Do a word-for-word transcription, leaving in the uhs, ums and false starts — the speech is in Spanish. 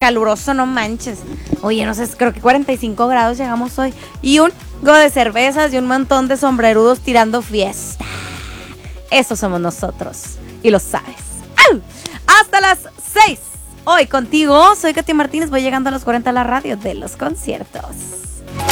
caluroso, no manches. Oye, no sé, creo que cuarenta y cinco grados llegamos hoy. Y un go de cervezas y un montón de sombrerudos tirando fiesta. Eso somos nosotros. Y lo sabes. ¡Au! Hasta las seis. Hoy contigo, soy Katy Martínez. Voy llegando a los cuarenta a la radio de los conciertos.